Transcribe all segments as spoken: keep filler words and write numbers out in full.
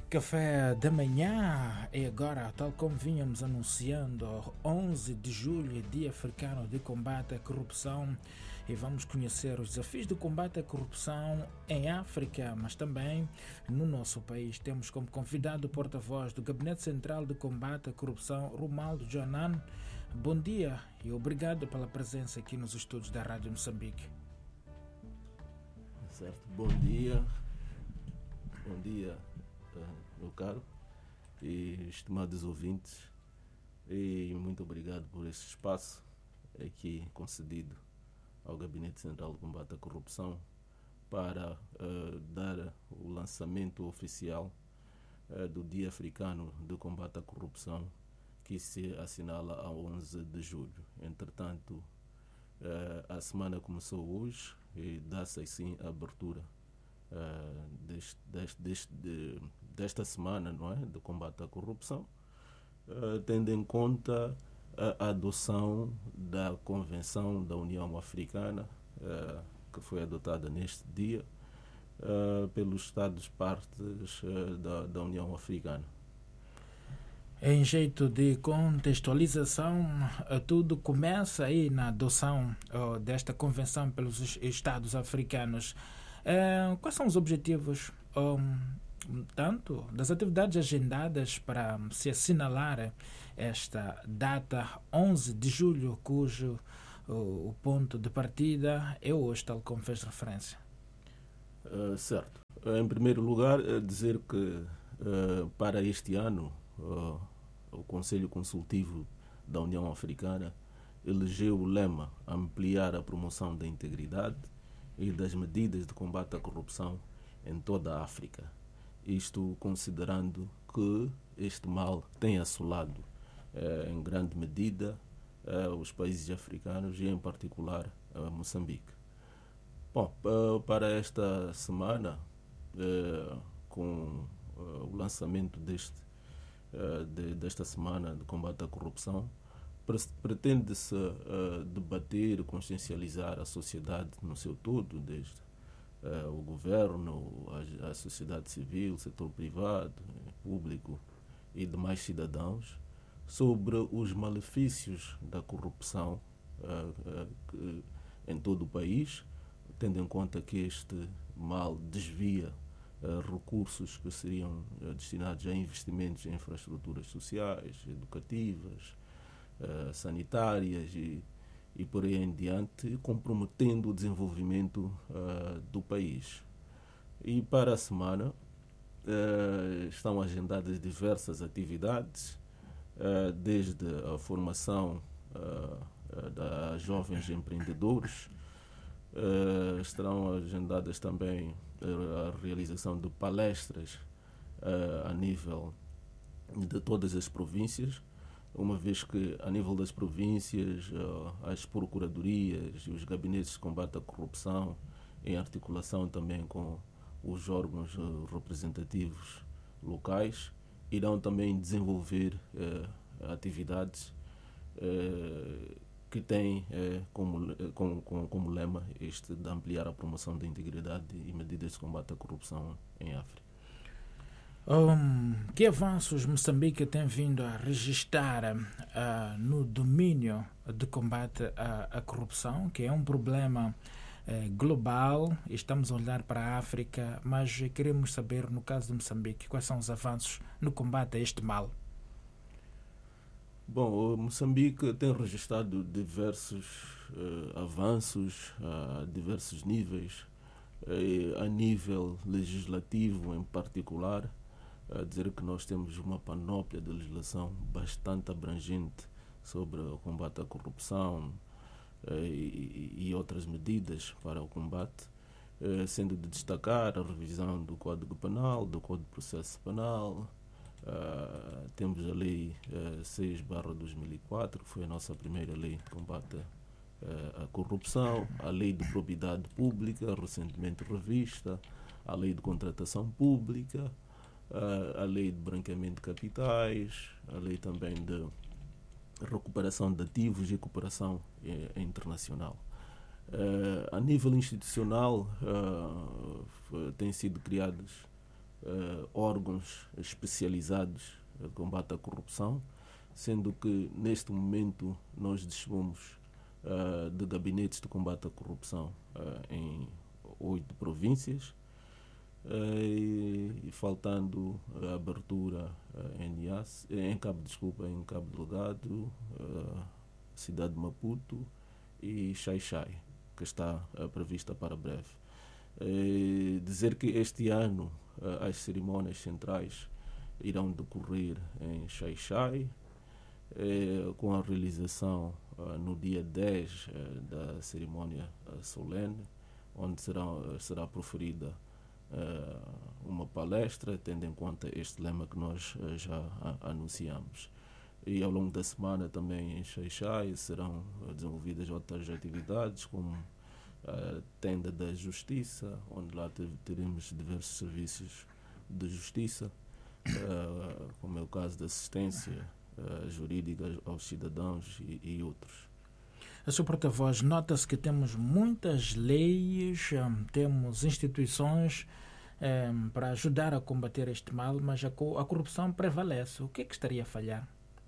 Café da manhã e agora, tal como vínhamos anunciando, onze de julho, Dia Africano de Combate à Corrupção, e vamos conhecer os desafios de combate à corrupção em África, mas também no nosso país. Temos como convidado o porta-voz do Gabinete Central de Combate à Corrupção, Romaldo Joanan. Bom dia e obrigado pela presença aqui nos estúdios da Rádio Moçambique. Certo, bom dia, bom dia, meu caro e estimados ouvintes, e muito obrigado por este espaço aqui concedido ao Gabinete Central de Combate à Corrupção para uh, dar o lançamento oficial uh, do Dia Africano de Combate à Corrupção, que se assinala a onze de julho. Entretanto, uh, a semana começou hoje e dá-se assim a abertura uh, deste, deste, deste, de, desta semana, não é? De combate à corrupção, uh, tendo em conta a adoção da Convenção da União Africana, uh, que foi adotada neste dia uh, pelos Estados-partes uh, da, da União Africana. Em jeito de contextualização, tudo começa aí na adoção oh, desta convenção pelos Estados africanos. Eh, quais são os objetivos, um, tanto das atividades agendadas para se assinalar esta data onze de julho, cujo oh, o ponto de partida é hoje, tal como fez referência? Uh, certo. Em primeiro lugar, dizer que uh, para este ano Uh, o Conselho Consultivo da União Africana elegeu o lema ampliar a promoção da integridade e das medidas de combate à corrupção em toda a África. Isto considerando que este mal tem assolado uh, em grande medida uh, os países africanos e em particular uh, Moçambique. Bom, uh, para esta semana, uh, com uh, o lançamento deste De, desta semana de combate à corrupção, pretende-se uh, debater, consciencializar a sociedade no seu todo, desde uh, o governo, a, a sociedade civil, o setor privado, público e demais cidadãos, sobre os malefícios da corrupção uh, uh, que, em todo o país, tendo em conta que este mal desvia Uh, recursos que seriam uh, destinados a investimentos em infraestruturas sociais, educativas, uh, sanitárias e, e por aí em diante, comprometendo o desenvolvimento uh, do país. E para a semana uh, estão agendadas diversas atividades, uh, desde a formação uh, uh, das jovens empreendedores. Uh, estarão agendadas também a realização de palestras uh, a nível de todas as províncias, uma vez que a nível das províncias uh, as procuradorias e os gabinetes de combate à corrupção, em articulação também com os órgãos uh, representativos locais, irão também desenvolver uh, atividades uh, que tem eh, como, como, como, como lema este de ampliar a promoção da integridade e medidas de combate à corrupção em África. Um, que avanços Moçambique tem vindo a registrar uh, no domínio de combate à, à corrupção, que é um problema uh, global, estamos a olhar para a África, mas queremos saber, no caso de Moçambique, quais são os avanços no combate a este mal? Bom, o Moçambique tem registrado diversos uh, avanços a diversos níveis, uh, a nível legislativo em particular, a dizer que nós temos uma panóplia de legislação bastante abrangente sobre o combate à corrupção uh, e, e outras medidas para o combate, uh, sendo de destacar a revisão do Código Penal, do Código de Processo Penal. Uh, temos a Lei uh, seis barra dois mil e quatro, que foi a nossa primeira lei de combate uh, à corrupção, a Lei de Probidade Pública, recentemente revista, a Lei de Contratação Pública, uh, a Lei de Branqueamento de Capitais, a Lei também de Recuperação de Ativos e Cooperação eh, Internacional. Uh, a nível institucional, uh, têm sido criadas uh, órgãos especializados de combate à corrupção, sendo que neste momento nós dispomos uh, de gabinetes de combate à corrupção uh, em oito províncias, uh, e, e faltando a abertura uh, em Niassa, em Cabo, desculpa, em Cabo Delgado, uh, cidade de Maputo e Xai-Xai, que está uh, prevista para breve. Uh, dizer que este ano uh, as cerimónias centrais irão decorrer em Xai-Xai, uh, com a realização uh, no dia dez uh, da cerimónia uh, solene, onde será, uh, será proferida uh, uma palestra, tendo em conta este lema que nós uh, já uh, anunciamos. E ao longo da semana também em Xai-Xai serão uh, desenvolvidas outras atividades, como a tenda da justiça, onde lá teremos diversos serviços de justiça, uh, como é o caso da assistência uh, jurídica aos cidadãos e, e outros. A sua porta-voz, nota-se que temos muitas leis, um, temos instituições um, para ajudar a combater este mal, mas a, co- a corrupção prevalece. O que é que estaria a falhar?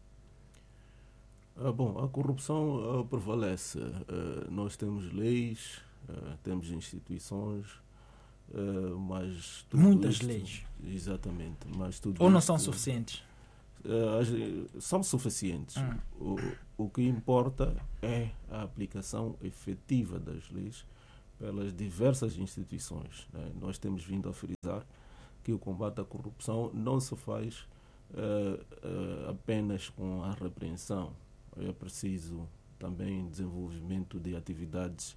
Ah, bom, a corrupção uh, prevalece. Uh, nós temos leis, uh, temos instituições, uh, mas... Tudo Muitas isto, leis. Exatamente. Mas tudo Ou não isto, são suficientes? Uh, são suficientes. Hum. O, o que importa é a aplicação efetiva das leis pelas diversas instituições, né? Nós temos vindo a frisar que o combate à corrupção não se faz uh, uh, apenas com a repreensão. É preciso também desenvolvimento de atividades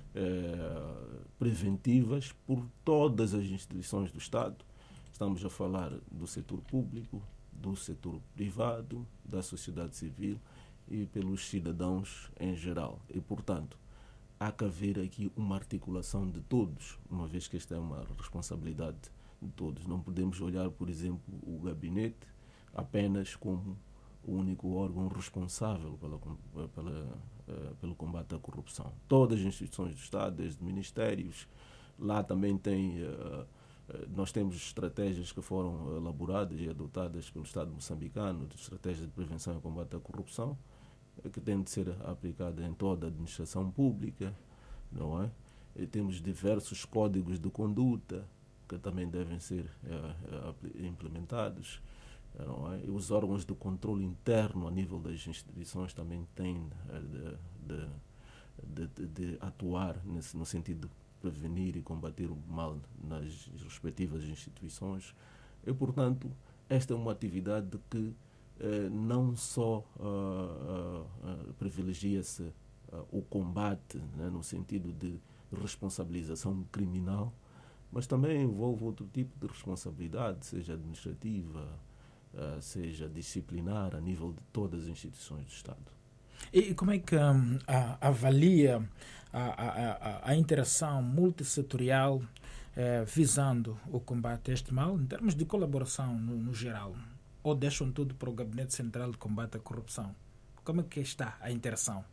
uh, preventivas por todas as instituições do Estado. Estamos a falar do setor público, do setor privado, da sociedade civil e pelos cidadãos em geral. E, portanto, há que haver aqui uma articulação de todos, uma vez que esta é uma responsabilidade de todos. Não podemos olhar, por exemplo, o gabinete apenas como o único órgão responsável pela, pela, uh, pelo combate à corrupção. Todas as instituições do Estado, desde ministérios, lá também tem... Uh, Nós temos estratégias que foram elaboradas e adotadas pelo Estado moçambicano, de estratégias de prevenção e combate à corrupção, que têm de ser aplicadas em toda a administração pública, não é? E temos diversos códigos de conduta que também devem ser é, implementados, não é? E os órgãos de controle interno a nível das instituições também têm de, de, de, de atuar nesse, no sentido de prevenir e combater o mal nas respectivas instituições. E, portanto, esta é uma atividade que eh, não só uh, uh, uh, privilegia-se uh, o combate, né, no sentido de responsabilização criminal, mas também envolve outro tipo de responsabilidade, seja administrativa, uh, seja disciplinar, a nível de todas as instituições do Estado. E como é que um, a, avalia a, a, a, a interação multissetorial eh, visando o combate a este mal, em termos de colaboração no, no geral? Ou deixam tudo para o Gabinete Central de Combate à Corrupção? Como é que está a interação?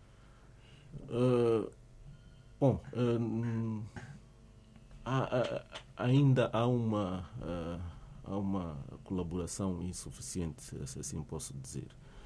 Uh, bom, uh, há, há, ainda há uma, uh, há uma colaboração insuficiente, se assim posso dizer.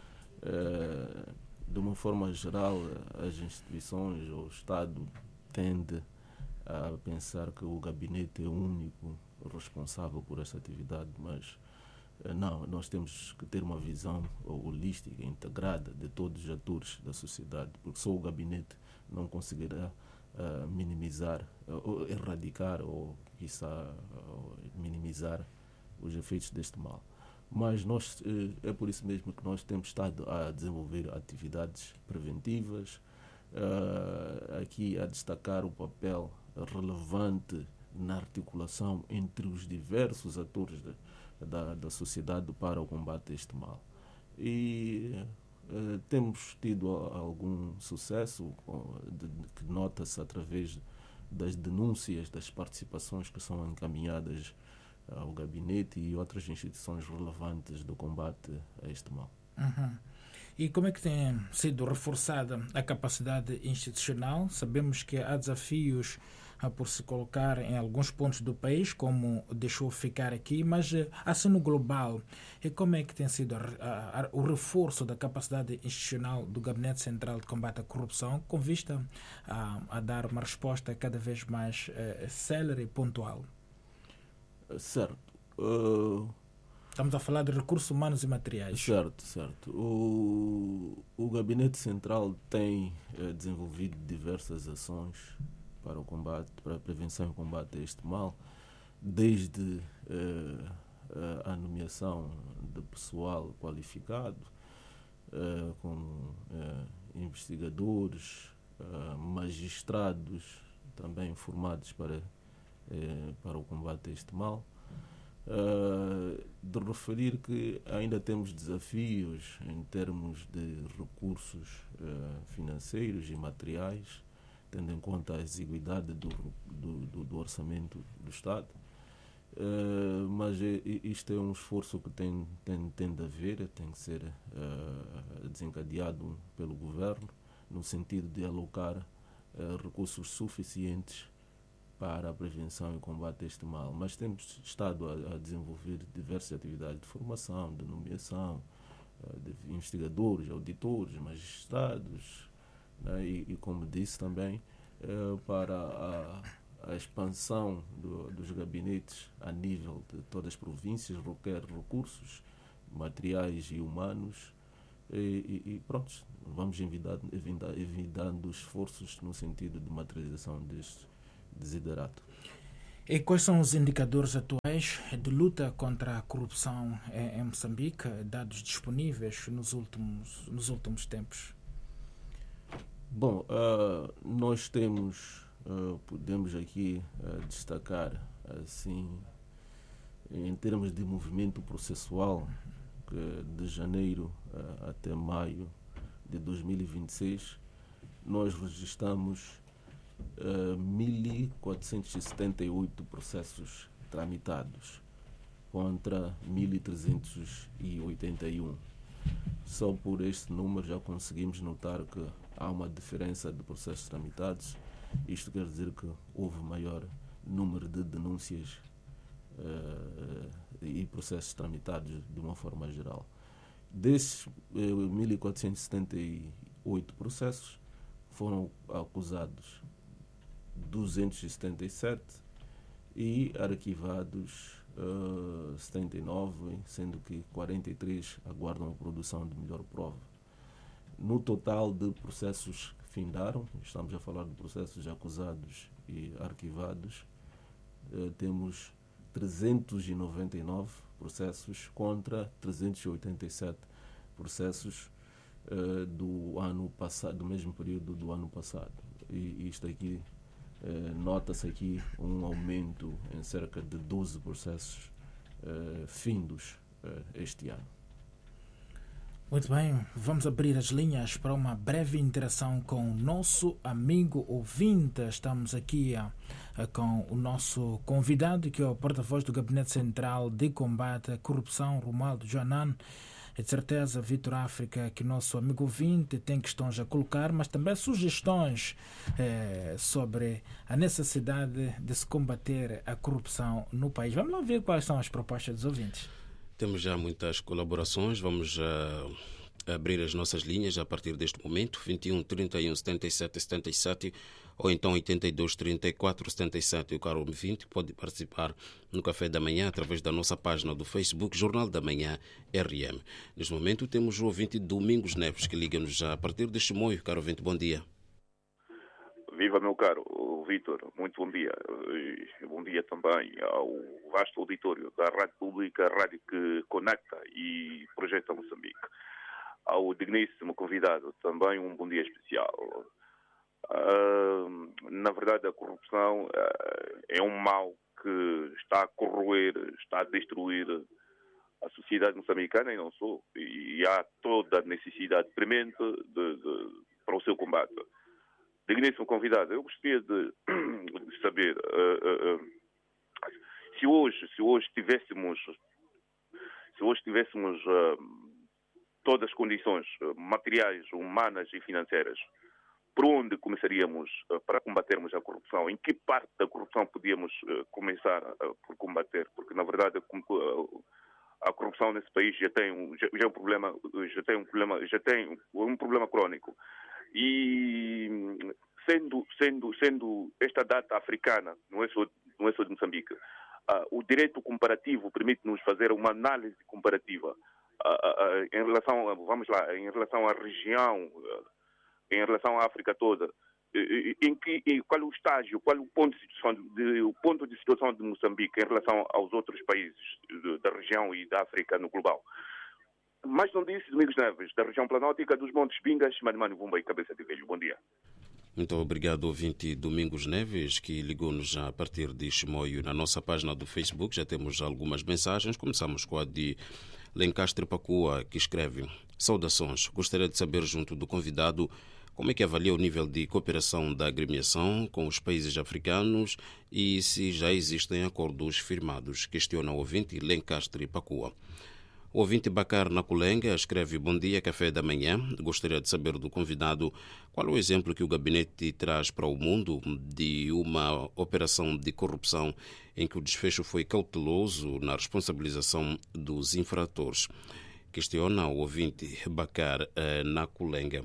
Uh, De uma forma geral, as instituições ou o Estado tende a pensar que o gabinete é o único responsável por esta atividade, mas não, nós temos que ter uma visão holística, integrada de todos os atores da sociedade, porque só o gabinete não conseguirá uh, minimizar, ou erradicar ou, quiçá, ou minimizar os efeitos deste mal. Mas nós, é por isso mesmo que nós temos estado a desenvolver atividades preventivas, uh, aqui a destacar o papel relevante na articulação entre os diversos atores de, da, da sociedade para o combate a este mal. E uh, temos tido algum sucesso, de, de, que nota-se através das denúncias, das participações que são encaminhadas ao gabinete e outras instituições relevantes do combate a este mal. Uhum. E como é que tem sido reforçada a capacidade institucional? Sabemos que há desafios ah, por se colocar em alguns pontos do país, como deixou ficar aqui, mas eh, assim no global, e como é que tem sido a, a, a, o reforço da capacidade institucional do Gabinete Central de Combate à Corrupção, com vista a, a dar uma resposta cada vez mais eh, célere e pontual? Certo. Uh, Estamos a falar de recursos humanos e materiais. certo, certo. O, o Gabinete Central tem eh, desenvolvido diversas ações para o combate, para a prevenção e combate a este mal, desde eh, a nomeação de pessoal qualificado, eh, como eh, investigadores, eh, magistrados também formados para, eh, para o combate a este mal. Uh, de referir que ainda temos desafios em termos de recursos uh, financeiros e materiais, tendo em conta a exiguidade do, do, do, do orçamento do Estado. Uh, mas é, isto é um esforço que tem, tem, tem de haver, tem que ser uh, desencadeado pelo Governo, no sentido de alocar uh, recursos suficientes para a prevenção e combate a este mal. Mas temos estado a, a desenvolver diversas atividades de formação, de nomeação, uh, de investigadores, auditores, magistrados, né? e, e, como disse também, uh, para a, a expansão do, dos gabinetes a nível de todas as províncias requer recursos materiais e humanos e, e, e pronto, vamos envidando, envidando esforços no sentido de materialização deste desiderato. E quais são os indicadores atuais de luta contra a corrupção em Moçambique, dados disponíveis nos últimos, nos últimos tempos? Bom, uh, nós temos, uh, podemos aqui uh, destacar, assim, em termos de movimento processual, que de janeiro uh, até maio de dois mil e vinte e seis, nós registramos Uh, mil quatrocentos e setenta e oito processos tramitados contra mil trezentos e oitenta e um. Só por este número já conseguimos notar que há uma diferença de processos tramitados. Isto quer dizer que houve maior número de denúncias uh, e processos tramitados de uma forma geral. Desses uh, mil quatrocentos e setenta e oito processos, foram acusados duzentos e setenta e sete e arquivados uh, setenta e nove, sendo que quarenta e três aguardam a produção de melhor prova. No total de processos que findaram, estamos a falar de processos acusados e arquivados, uh, temos trezentos e noventa e nove processos contra trezentos e oitenta e sete processos uh, do ano passado, do mesmo período do ano passado. E isto aqui Uh, nota-se aqui um aumento em cerca de doze processos uh, findos uh, este ano. Muito bem, vamos abrir as linhas para uma breve interação com o nosso amigo ouvinte. Estamos aqui uh, com o nosso convidado, que é o porta-voz do Gabinete Central de Combate à Corrupção, Romualdo Joanan. É de certeza, Vitor África, que nosso amigo ouvinte tem questões a colocar, mas também sugestões eh, sobre a necessidade de se combater a corrupção no país. Vamos lá ver quais são as propostas dos ouvintes. Temos já muitas colaborações, vamos uh, abrir as nossas linhas a partir deste momento, vinte e um, trinta e um, setenta e sete, setenta e sete, ou então oitenta e dois, trinta e quatro, setenta e sete. O caro ouvinte pode participar no Café da Manhã através da nossa página do Facebook, Jornal da Manhã R M. Neste momento temos o ouvinte Domingos Neves, que liga-nos já a partir de Chimoio. Caro ouvinte, bom dia. Viva, meu caro Vítor, muito bom dia. E bom dia também ao vasto auditório da Rádio Pública, a rádio que conecta e projeta Moçambique. Ao digníssimo convidado também um bom dia especial. Uh, na verdade, a corrupção uh, é um mal que está a corroer, está a destruir a sociedade moçambicana e não só. E há toda a necessidade premente de, de, para o seu combate. Digníssimo convidado, eu gostaria de, de saber uh, uh, uh, se hoje, se hoje tivéssemos, se hoje tivéssemos uh, todas as condições materiais, humanas e financeiras, por onde começaríamos para combatermos a corrupção? Em que parte da corrupção podíamos começar por combater? Porque, na verdade, a corrupção nesse país já tem um, já, já é um problema, já tem um problema, já tem um problema crônico. E sendo, sendo, sendo esta data africana, não é só, não é só de Moçambique, uh, o direito comparativo permite-nos fazer uma análise comparativa uh, uh, uh, em relação, a, vamos lá, em relação à região, uh, em relação à África toda. Em que, em, qual é o estágio, qual é o ponto de situação de, o ponto de situação de Moçambique em relação aos outros países de, da região e da África no global? Mas não disse Domingos Neves, da região planótica dos Montes Bingas, Manimano, Vumba e Cabeça de Velho. Bom dia. Muito obrigado, ouvinte Domingos Neves, que ligou-nos já a partir de Chimoio. Na nossa página do Facebook já temos algumas mensagens. Começamos com a de Lencastre Pacua, que escreve: saudações, gostaria de saber junto do convidado como é que avalia o nível de cooperação da agremiação com os países africanos e se já existem acordos firmados. Questiona o ouvinte Lencastre Pacua. O ouvinte Bacar Nakulenga escreve: bom dia, café da manhã. Gostaria de saber do convidado qual é o exemplo que o gabinete traz para o mundo de uma operação de corrupção em que o desfecho foi cauteloso na responsabilização dos infratores. Questiona o ouvinte Bacar Nakulenga.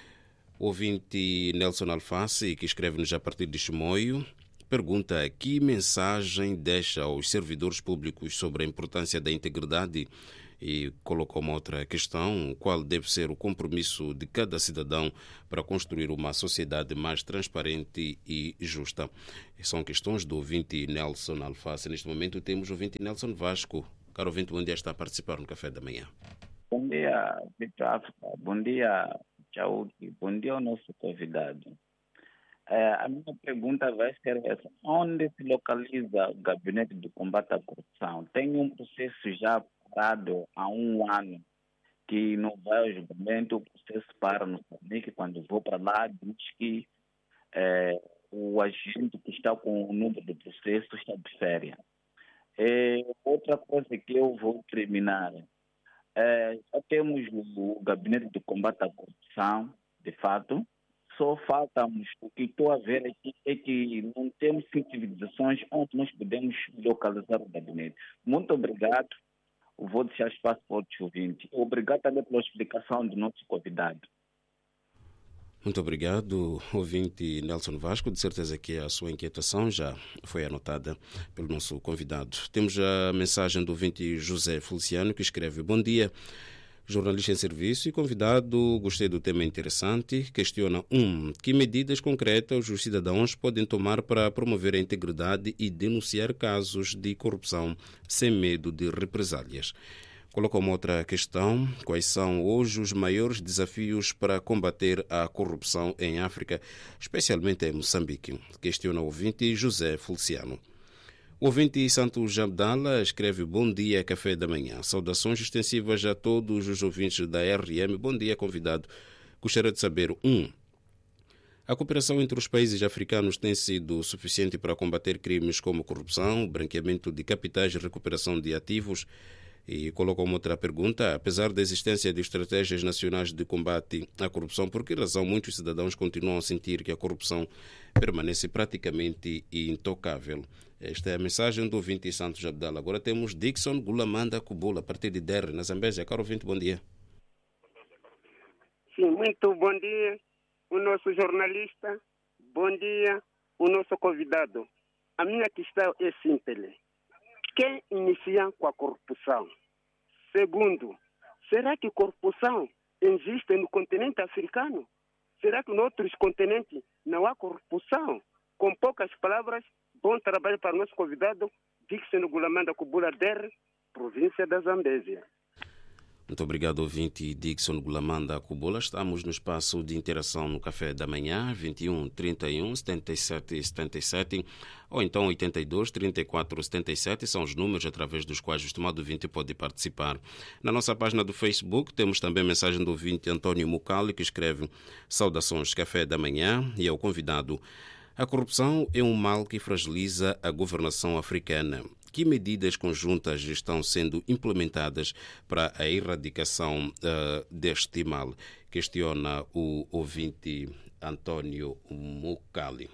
O ouvinte Nelson Alface, que escreve-nos a partir de Chimoio, pergunta que mensagem deixa aos servidores públicos sobre a importância da integridade e colocou uma outra questão: qual deve ser o compromisso de cada cidadão para construir uma sociedade mais transparente e justa. São questões do ouvinte Nelson Alface. Neste momento temos o ouvinte Nelson Vasco. Caro ouvinte, bom dia, está a participar no Café da Manhã. Bom dia, Vitor África. Bom dia, Tchau. Bom dia ao nosso convidado. É, a minha pergunta vai ser essa: onde se localiza o Gabinete de Combate à Corrupção? Tem um processo já parado há um ano que não vai ao julgamento, o processo para no Moçambique. Quando vou para lá, diz que é, o agente que está com o número do processo está de férias. É, outra coisa que eu vou terminar. É, já temos o Gabinete de Combate à Corrupção, de fato, só faltamos, o que estou a ver aqui é que não temos civilizações onde nós podemos localizar o gabinete. Muito obrigado, vou deixar espaço para outros ouvintes. Obrigado também pela explicação do nosso convidado. Muito obrigado, ouvinte Nelson Vasco. De certeza que a sua inquietação já foi anotada pelo nosso convidado. Temos a mensagem do ouvinte José Feliciano, que escreve: bom dia, jornalista em serviço e convidado. Gostei do tema interessante. Questiona um, que medidas concretas os cidadãos podem tomar para promover a integridade e denunciar casos de corrupção sem medo de represálias. Coloca uma outra questão: quais são hoje os maiores desafios para combater a corrupção em África, especialmente em Moçambique? Questiona o ouvinte José Feliciano. O ouvinte Santos Abdala escreve: bom dia, café da manhã. Saudações extensivas a todos os ouvintes da R M. Bom dia, convidado. Gostaria de saber, um, a cooperação entre os países africanos tem sido suficiente para combater crimes como corrupção, branqueamento de capitais e recuperação de ativos? E colocou uma outra pergunta: apesar da existência de estratégias nacionais de combate à corrupção, por que razão muitos cidadãos continuam a sentir que a corrupção permanece praticamente intocável? Esta é a mensagem do ouvinte Santos Abdala. Agora temos Dixon Gulamanda Kubula, a partir de Derre, na Zambésia. Caro ouvinte, bom dia. Sim, muito bom dia, o nosso jornalista. Bom dia, o nosso convidado. A minha questão é simples. Quem inicia com a corrupção? Segundo, será que corrupção existe no continente africano? Será que em outros continentes não há corrupção? Com poucas palavras, bom trabalho para o nosso convidado, Dixon Gulamanda Kubula Der, província da Zambésia. Muito obrigado, ouvinte Dixon Gulamanda Kubula. Estamos no espaço de interação no Café da Manhã, vinte e um, trinta e um, setenta e sete, setenta e sete, ou então oitenta e dois, trinta e quatro, setenta e sete, são os números através dos quais o estimado ouvinte pode participar. Na nossa página do Facebook temos também a mensagem do ouvinte António Mucali, que escreve: saudações, Café da Manhã, e é o convidado. A corrupção é um mal que fragiliza a governação africana. que medidas conjuntas estão sendo implementadas para a erradicação uh, deste mal? Questiona o ouvinte António Mucali.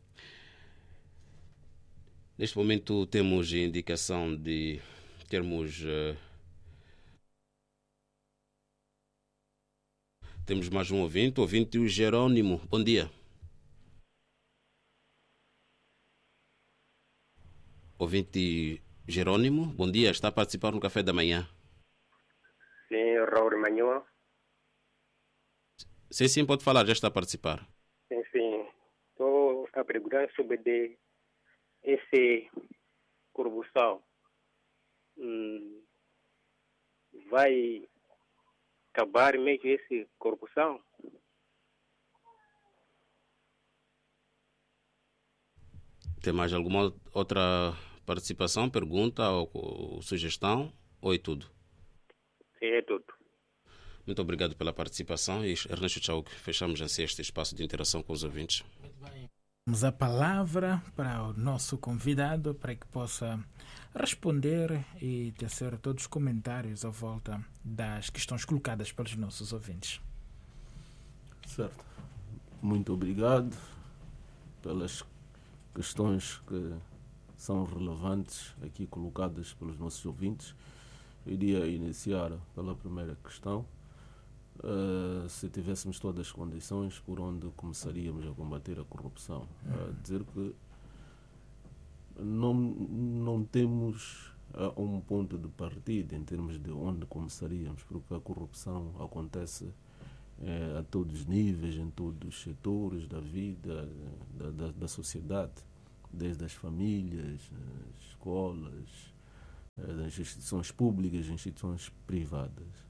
Neste momento temos indicação de termos... Uh, temos mais um ouvinte, ouvinte o Jerônimo. Bom dia. Ouvinte Jerônimo, bom dia. Está a participar no Café da Manhã. Sim, Raul Manhã. Sim, sim, pode falar, já está a participar. Sim, sim. Estou a perguntar sobre de esse corrupção. Hum, vai acabar mesmo esse corrupção? Tem mais alguma outra participação, pergunta ou, ou sugestão? Ou é tudo? Sim, é tudo. Muito obrigado pela participação. E Ernesto Tchau, fechamos assim este espaço de interação com os ouvintes. Muito bem. Damos a palavra para o nosso convidado para que possa responder e tecer todos os comentários à volta das questões colocadas pelos nossos ouvintes. Certo. Muito obrigado pelas questões que são relevantes aqui colocadas pelos nossos ouvintes. Eu iria iniciar pela primeira questão. Uh, se tivéssemos todas as condições, por onde começaríamos a combater a corrupção? Uh, dizer que não, não temos uh, um ponto de partida em termos de onde começaríamos, porque a corrupção acontece uh, a todos os níveis, em todos os setores da vida, da, da, da sociedade, desde as famílias, as escolas, uh, das instituições públicas, instituições privadas.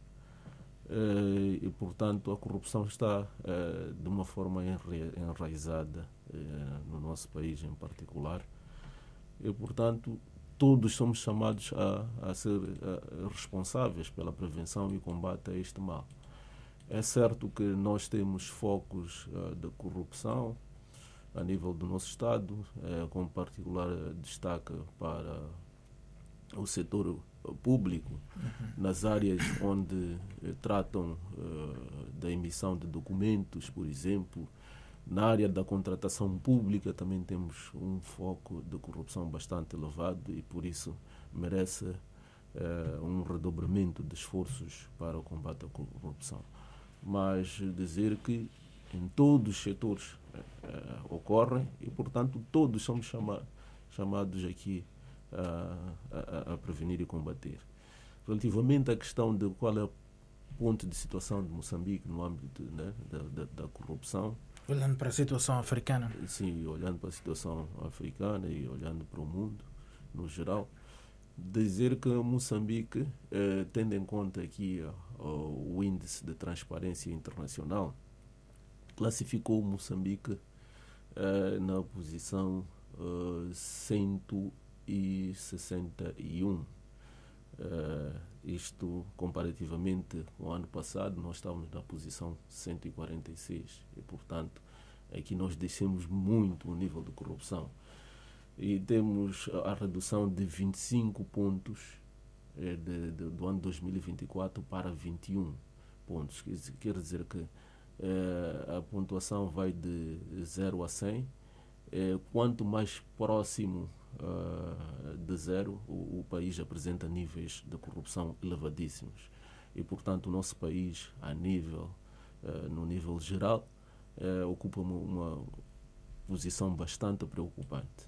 Uh, e, portanto, a corrupção está uh, de uma forma enra enraizada uh, no nosso país em particular. E, portanto, todos somos chamados a, a ser a, responsáveis pela prevenção e combate a este mal. É certo que nós temos focos uh, de corrupção a nível do nosso Estado, uh, com particular destaque para o setor público, uhum. nas áreas onde eh, tratam uh, da emissão de documentos, por exemplo. Na área da contratação pública também temos um foco de corrupção bastante elevado e por isso merece uh, um redobramento de esforços para o combate à corrupção. Mas dizer que em todos os setores uh, ocorrem e, portanto, todos somos chama chamados aqui A, a, a prevenir e combater. Relativamente à questão de qual é o ponto de situação de Moçambique no âmbito, né, da, da, da corrupção. Olhando para a situação africana. Sim, olhando para a situação africana e olhando para o mundo no geral. Dizer que Moçambique, eh, tendo em conta aqui uh, o índice de transparência internacional, classificou Moçambique uh, na posição uh, cento e sessenta e um. Uh, isto comparativamente ao ano passado, nós estávamos na posição cento e quarenta e seis e, portanto, aqui nós descemos muito o nível de corrupção. E temos a redução de vinte e cinco pontos eh, de, de, do ano dois mil e vinte e quatro para vinte e um pontos. Quer dizer, quer dizer que eh, a pontuação vai de zero a cem. Eh, quanto mais próximo Uh, de zero, o, o país apresenta níveis de corrupção elevadíssimos. E, portanto, o nosso país, a nível, uh, no nível geral, uh, ocupa uma, uma posição bastante preocupante.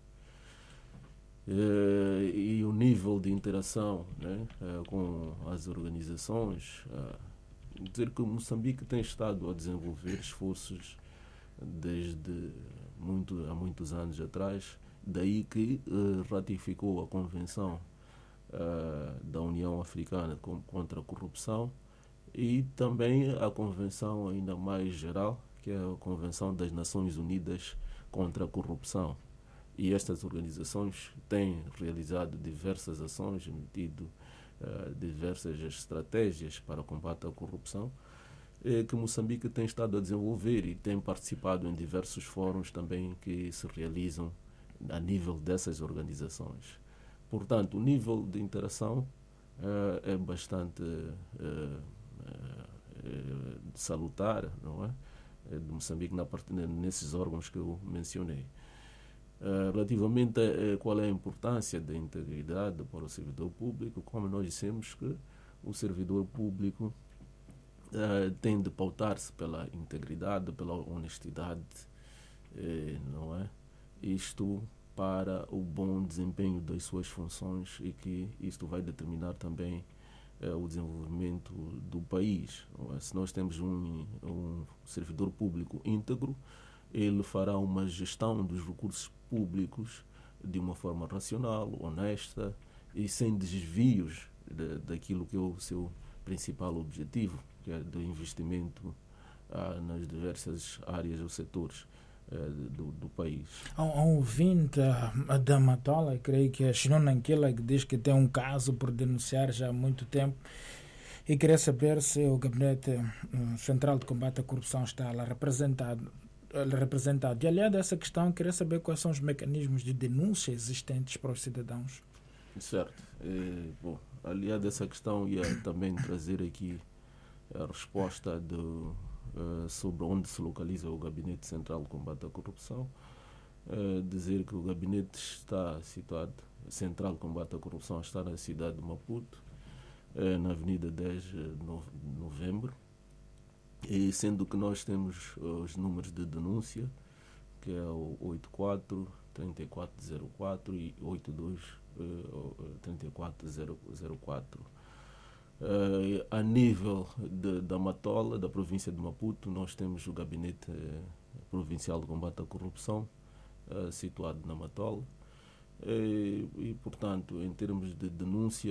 Uh, e o nível de interação, né, uh, com as organizações, uh, dizer que Moçambique tem estado a desenvolver esforços desde muito, há muitos anos atrás. Daí que uh, ratificou a Convenção uh, da União Africana com, contra a Corrupção e também a Convenção ainda mais geral, que é a Convenção das Nações Unidas contra a Corrupção. E estas organizações têm realizado diversas ações, emitido uh, diversas estratégias para combate à corrupção, eh, que Moçambique tem estado a desenvolver e tem participado em diversos fóruns também que se realizam a nível dessas organizações. portanto, o nível de interação uh, é bastante uh, uh, uh, salutar, não é? De Moçambique na parte, nesses órgãos que eu mencionei. Uh, relativamente a, a qual é a importância da integridade para o servidor público, como nós dissemos que o servidor público uh, tem de pautar-se pela integridade, pela honestidade, eh, não é? Isto para o bom desempenho das suas funções e que isto vai determinar também eh, o desenvolvimento do país. Não é? Se nós temos um, um servidor público íntegro, ele fará uma gestão dos recursos públicos de uma forma racional, honesta e sem desvios de, daquilo que é o seu principal objetivo, que é do investimento ah, nas diversas áreas ou setores eh, do, do país. Há um ouvinte da Matola, creio que é Shinona Nkila, que diz que tem um caso por denunciar já há muito tempo e queria saber se o Gabinete Central de Combate à Corrupção está lá representado. representado. E aliado a essa questão, queria saber quais são os mecanismos de denúncia existentes para os cidadãos. Certo. É, bom, aliado a essa questão, ia também trazer aqui a resposta do, uh, sobre onde se localiza o Gabinete Central de Combate à Corrupção. Uh, dizer que o gabinete está situado, Central de Combate à Corrupção está na cidade de Maputo, uh, na Avenida dez de Novembro. E sendo que nós temos os números de denúncia, que é o oitenta e quatro, trinta e quatro zero quatro e oitenta e dois, trinta e quatro zero quatro. Uh, a nível de, da Matola, da província de Maputo, nós temos o Gabinete uh, Provincial de Combate à Corrupção, uh, situado na Matola. Uh, e, portanto, em termos de denúncia,